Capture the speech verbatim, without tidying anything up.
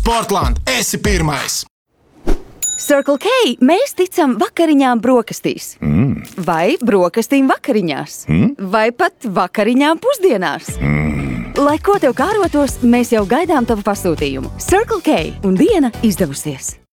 Sportland, esi pirmais! Circle K mēs ticam vakariņām brokastīs. Mm. Vai brokastīm vakariņās. Mm. Vai pat vakariņām pusdienās. Mm. Lai ko tev kārotos, mēs jau gaidām tavu pasūtījumu. Circle K un diena izdevusies!